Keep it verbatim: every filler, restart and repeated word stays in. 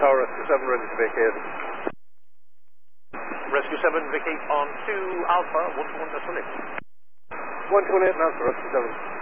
Tower, Rescue seven ready to vacate. Rescue seven, vacate on two Alpha, one two one decimal eight. one two one eight and Alpha, Rescue seven.